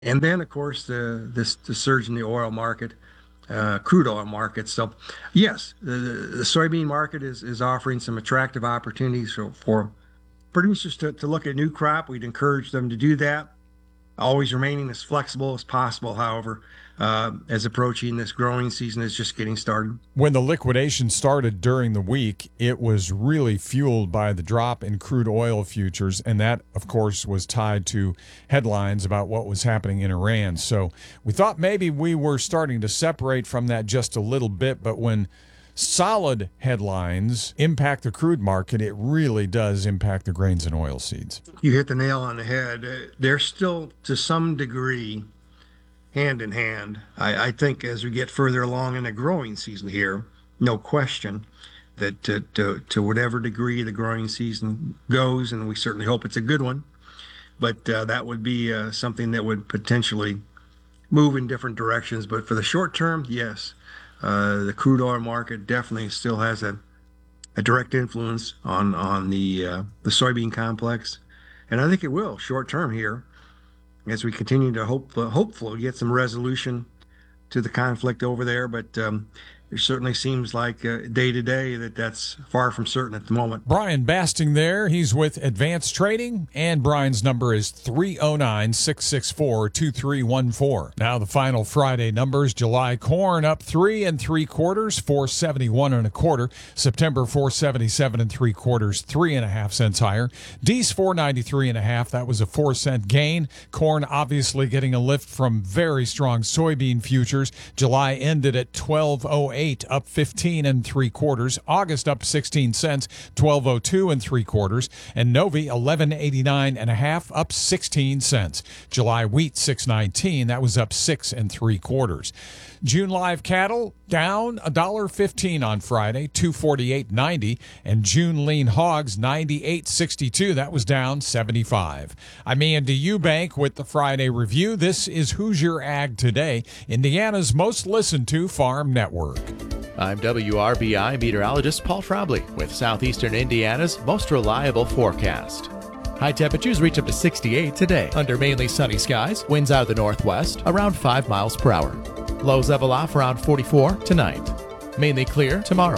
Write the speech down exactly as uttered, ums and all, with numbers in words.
And then, of course, the this the surge in the oil market, uh, crude oil market. So, yes, the, the soybean market is is offering some attractive opportunities for, for producers to, to look at new crop. We'd encourage them to do that, always remaining as flexible as possible, however, uh, as approaching this growing season is just getting started. When the liquidation started during the week, it was really fueled by the drop in crude oil futures, and that, of course, was tied to headlines about what was happening in Iran. So we thought maybe we were starting to separate from that just a little bit, but when solid headlines impact the crude market, it really does impact the grains and oilseeds. You hit the nail on the head. Uh, They're still, to some degree, hand in hand. I, I think as we get further along in the growing season here, no question that to, to, to whatever degree the growing season goes, and we certainly hope it's a good one, but uh, that would be uh, something that would potentially move in different directions. But for the short term, yes, uh, the crude oil market definitely still has a, a direct influence on on the uh, the soybean complex, and I think it will short term here as we continue to hope uh, hopefully get some resolution to the conflict over there. But um, it certainly seems like uh, day to day that that's far from certain at the moment. Brian Basting there. He's with Advanced Trading, and Brian's number is three oh nine, six six four, two three one four. Now the final Friday numbers. July corn up three and three quarters, four seventy-one and a quarter. September four seventy-seven and three quarters, three and a half cents higher. D's four ninety-three and a half. That was a four cent gain. Corn obviously getting a lift from very strong soybean futures. July ended at twelve oh eight, up fifteen and three quarters. August up sixteen cents, twelve oh two and three quarters. And Novi eleven eighty-nine and a half, up sixteen cents. July wheat six nineteen, that was up six and three quarters. June live cattle down one dollar fifteen on Friday, two forty-eight ninety, and June lean hogs ninety-eight sixty-two, that was down seventy-five. I'm Andy Eubank with the Friday Review. This is Who's Your Ag Today, Indiana's most listened to farm network. I'm W R B I meteorologist Paul Trombley with Southeastern Indiana's most reliable forecast. High temperatures reach up to sixty-eight today under mainly sunny skies. Winds out of the northwest around five miles per hour. Lows level off around forty-four tonight. Mainly clear tomorrow.